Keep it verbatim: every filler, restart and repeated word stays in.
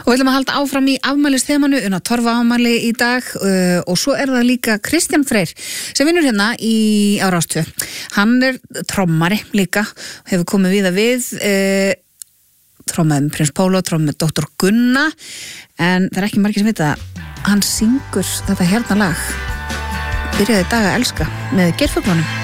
Og við ætlum að halda áfram í afmælisþemanu, Una Torfa afmæli í dag uh, og svo er það líka Kristján Freyr sem vinnur hérna í á Rás tvö. Hann er trommari líka, hefur komið víða við, uh, trommaði með Prins Pólo, trommaði með doktor Gunna, en það er ekki margir sem vita að hann syngur þetta hérna lag, Byrjaði dag að elska með Geirfuglunum.